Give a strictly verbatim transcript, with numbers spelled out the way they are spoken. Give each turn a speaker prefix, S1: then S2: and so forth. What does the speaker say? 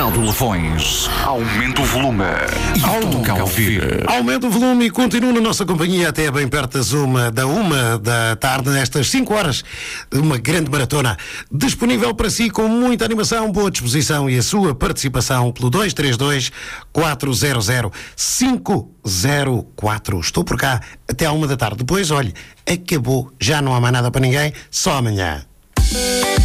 S1: Comercial de Lafões. Aumente o volume e toca a ouvir.
S2: Aumenta o volume e continua na nossa companhia até bem perto das uma, da uma da tarde, nestas cinco horas de uma grande maratona. Disponível para si com muita animação, boa disposição e a sua participação pelo dois três dois, quatro zero zero, cinco zero quatro. Estou por cá até à uma da tarde. Depois, olhe, acabou. Já não há mais nada para ninguém. Só amanhã.